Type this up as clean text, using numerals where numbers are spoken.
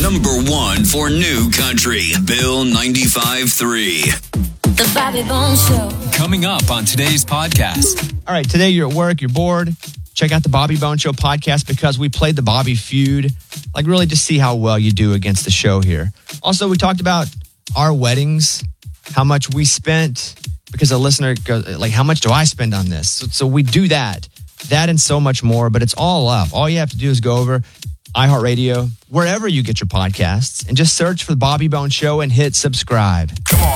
Number one for new country, Bill 95.3. The Bobby Bones Show. Coming up on today's podcast. All right, today you're at work, you're bored. Check out the Bobby Bones Show podcast because we played the Bobby feud. Like really just see how well you do against the show here. Also, we talked about our weddings, how much we spent, because a listener goes, like, how much do I spend on this? So we do that and so much more, but it's all up. All you have to do is go over iHeartRadio, wherever you get your podcasts, and just search for the Bobby Bones Show and hit subscribe.